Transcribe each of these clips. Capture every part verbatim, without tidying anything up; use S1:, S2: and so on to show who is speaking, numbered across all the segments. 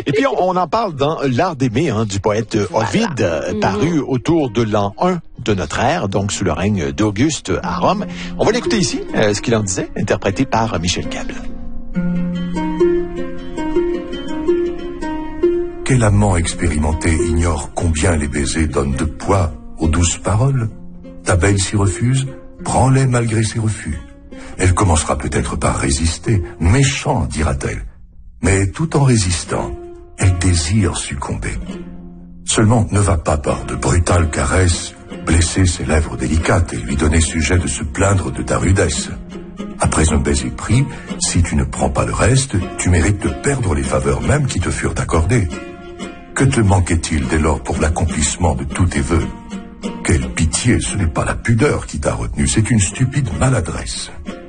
S1: Et puis, on, on en parle dans L'Art d'aimer, hein, du poète voilà. Ovide, euh, paru mmh. autour de l'an un de notre ère, donc sous le règne d'Auguste à Rome. On va l'écouter ici, euh, ce qu'il en disait, interprété par Michel Cable.
S2: Quel amant expérimenté ignore combien les baisers donnent de poids aux douces paroles? Ta belle s'y refuse, prends-les malgré ses refus. Elle commencera peut-être par résister, méchant, dira-t-elle. Mais tout en résistant, elle désire succomber. Seulement, ne va pas par de brutales caresses blesser ses lèvres délicates et lui donner sujet de se plaindre de ta rudesse. Après un baiser pris, si tu ne prends pas le reste, tu mérites de perdre les faveurs mêmes qui te furent accordées. Que te manquait-il dès lors pour l'accomplissement de tous tes vœux? Quelle pitié, ce n'est pas la pudeur qui t'a retenu, c'est une stupide maladresse.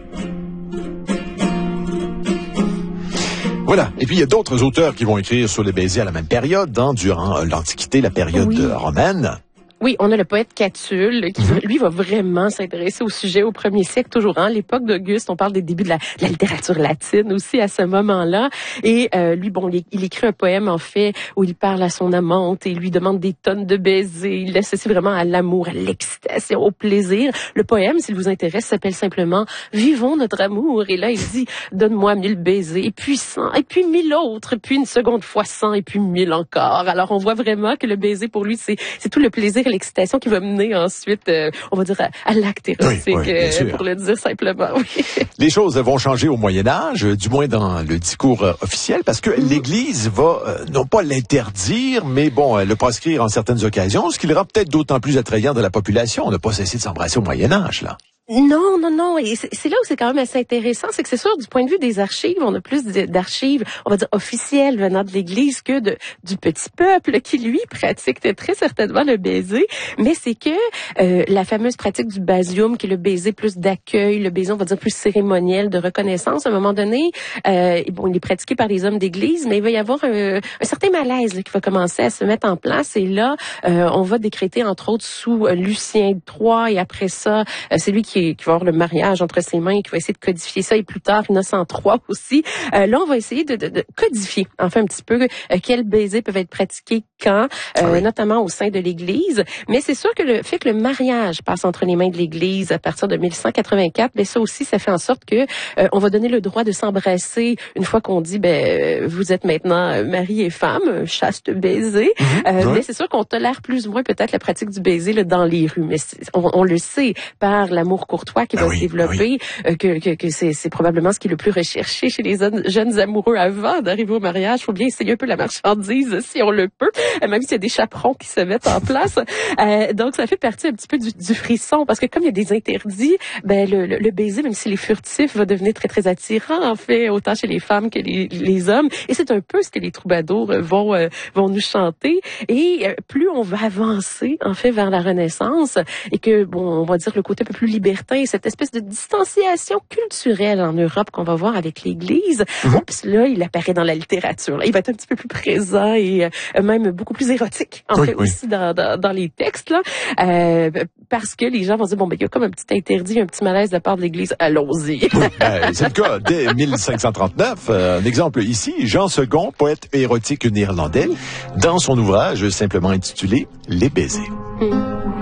S1: Voilà. Et puis, il y a d'autres auteurs qui vont écrire sur les baisers à la même période, hein, durant l'Antiquité, la période oui. romaine.
S3: Oui, on a le poète Catulle qui, mmh. lui, va vraiment s'intéresser au sujet au premier siècle, toujours à hein, l'époque d'Auguste. On parle des débuts de la, de la littérature latine aussi à ce moment-là. Et euh, lui, bon, il, il écrit un poème, en fait, où il parle à son amante et lui demande des tonnes de baisers. Il l'associe vraiment à l'amour, à l'excitation, au plaisir. Le poème, s'il vous intéresse, s'appelle simplement « Vivons notre amour ». Et là, il dit « Donne-moi mille baisers, et puis cent, et puis mille autres, puis une seconde fois cent, et puis mille encore ». Alors, on voit vraiment que le baiser, pour lui, c'est, c'est tout le plaisir l'excitation qui va mener ensuite, euh, on va dire, à, à l'acte érotique, oui, oui, euh, pour le dire simplement. Oui.
S1: Les choses vont changer au Moyen-Âge, du moins dans le discours euh, officiel, parce que mmh. l'Église va, euh, non pas l'interdire, mais bon, euh, le proscrire en certaines occasions, ce qui le rend peut-être d'autant plus attrayant de la population. On n'a pas cessé de s'embrasser au Moyen-Âge, là.
S3: Non, non, non. Et c'est, c'est là où c'est quand même assez intéressant, c'est que c'est sûr, du point de vue des archives, on a plus d'archives, on va dire, officielles venant de l'Église que de, du petit peuple qui, lui, pratique très certainement le baiser. Mais c'est que euh, la fameuse pratique du basium, qui est le baiser plus d'accueil, le baiser, on va dire, plus cérémoniel, de reconnaissance, à un moment donné, euh, bon, il est pratiqué par les hommes d'Église, mais il va y avoir un, un certain malaise là, qui va commencer à se mettre en place. Et là, euh, on va décréter, entre autres, sous euh, Lucien trois, et après ça, euh, c'est lui qui Qui, qui va avoir le mariage entre ses mains et qui va essayer de codifier ça, et plus tard, Innocent trois aussi. Euh, là, on va essayer de, de, de codifier, enfin, un petit peu, euh, quels baisers peuvent être pratiqués quand, euh, oui. notamment au sein de l'Église. Mais c'est sûr que le fait que le mariage passe entre les mains de l'Église à partir de mille cent quatre-vingt-quatre, ben ça aussi, ça fait en sorte que euh, on va donner le droit de s'embrasser une fois qu'on dit, ben, vous êtes maintenant mari et femme, chaste baiser. Mmh, euh, oui. Mais c'est sûr qu'on tolère plus ou moins peut-être la pratique du baiser là, dans les rues. Mais on, on le sait par l'amour courtois qui ben va oui, se développer, oui. euh, que, que, que c'est, c'est probablement ce qui est le plus recherché chez les jeunes, jeunes amoureux avant d'arriver au mariage. Il faut bien essayer un peu la marchandise si on le peut, euh, même s'il y a des chaperons qui se mettent en place. Euh, donc, ça fait partie un petit peu du, du frisson, parce que comme il y a des interdits, ben le, le, le baiser, même s'il est furtif, va devenir très, très attirant, en fait, autant chez les femmes que les, les hommes. Et c'est un peu ce que les troubadours vont, euh, vont nous chanter. Et euh, plus on va avancer, en fait, vers la Renaissance, et que, bon, on va dire le côté un peu plus libertin, et cette espèce de distanciation culturelle en Europe qu'on va voir avec l'Église, mmh. oups, là, il apparaît dans la littérature. Là, il va être un petit peu plus présent et euh, même beaucoup plus érotique, en oui, fait, oui. aussi dans, dans, dans les textes, là, euh, parce que les gens vont dire, bon, ben, il y a comme un petit interdit, un petit malaise de la part de l'Église, allons-y.
S1: Oui, ben, c'est le cas. Dès mille cinq cent trente-neuf, euh, un exemple ici, Jean Second, poète érotique néerlandais, dans son ouvrage simplement intitulé « Les baisers mmh. ».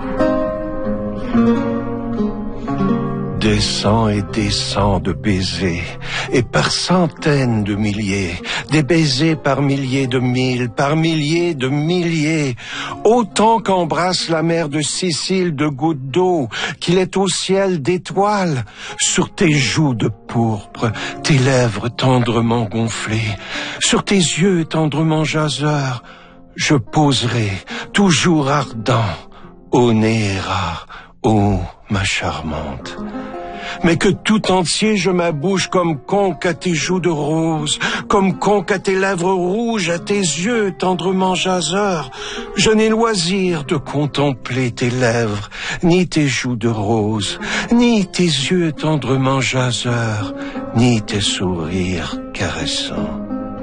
S4: Des cents et des cents de baisers, et par centaines de milliers, des baisers par milliers de mille, par milliers de milliers, autant qu'embrasse la mer de Sicile de gouttes d'eau, qu'il est au ciel d'étoiles, sur tes joues de pourpre, tes lèvres tendrement gonflées, sur tes yeux tendrement jaseurs, je poserai, toujours ardent, ô Néra, ô ma charmante. Mais que tout entier je m'abouche comme conque à tes joues de rose, comme conque à tes lèvres rouges, à tes yeux tendrement jaseurs. Je n'ai loisir de contempler tes lèvres, ni tes joues de rose, ni tes yeux tendrement jaseurs, ni tes sourires caressants.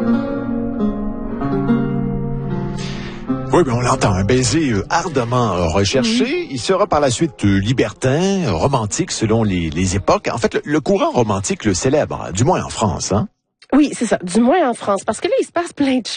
S1: Oui, mais on l'entend, un baiser euh, ardemment euh, recherché. Mmh. Il sera par la suite euh, libertin, euh, romantique selon les, les époques. En fait, le, le courant romantique le célèbre, du moins en France, hein?
S3: Oui, c'est ça, du moins en France, parce que là, il se passe plein de choses.